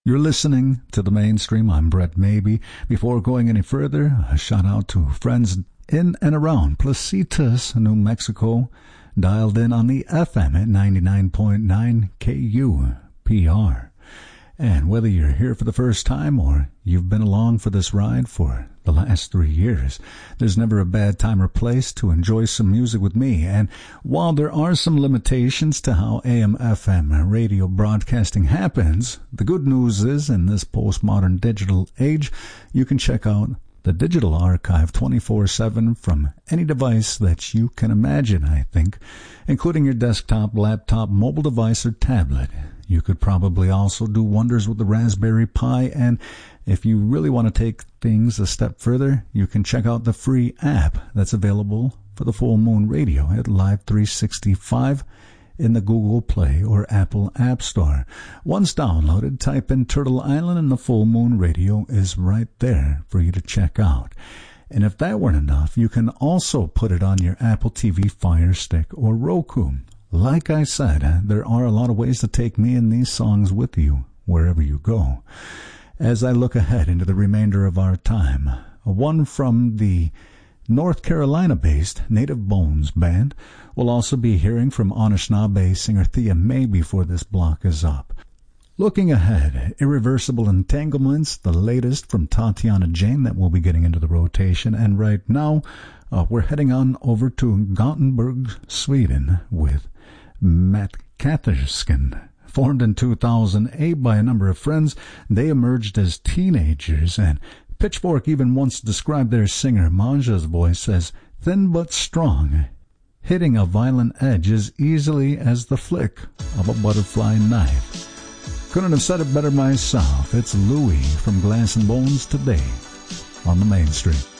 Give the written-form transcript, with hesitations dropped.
You're listening to The Mainstream. I'm Brett Maybe. Before going any further, a shout out to friends in and around Placitas, New Mexico, dialed in on the FM at 99.9 KUPR. And whether you're here for the first time or you've been along for this ride for the last 3 years, there's never a bad time or place to enjoy some music with me. And while there are some limitations to how AM/FM radio broadcasting happens, the good news is in this postmodern digital age, you can check out the digital archive 24/7 from any device that you can imagine, I think, including your desktop, laptop, mobile device, or tablet. You could probably also do wonders with the Raspberry Pi, and if you really want to take things a step further, you can check out the free app that's available for the Full Moon Radio at Live 365 in the Google Play or Apple App Store. Once downloaded, type in Turtle Island and the Full Moon Radio is right there for you to check out. And if that weren't enough, you can also put it on your Apple TV Fire Stick or Roku. Like I said, there are a lot of ways to take me and these songs with you wherever you go. As I look ahead into the remainder of our time, one from the North Carolina-based Native Bones Band. We'll also be hearing from Anishinaabe singer Thea May before this block is up. Looking ahead, Irreversible Entanglements, the latest from Tatiana Jane that we'll be getting into the rotation. And right now, we're heading on over to Gothenburg, Sweden with Matt Kathersken. Formed in 2008 by a number of friends, they emerged as teenagers, and Pitchfork even once described their singer Manja's voice as thin but strong, hitting a violent edge as easily as the flick of a butterfly knife. Couldn't have said it better myself. It's Louie from Glass and Bones today on The Mainstream.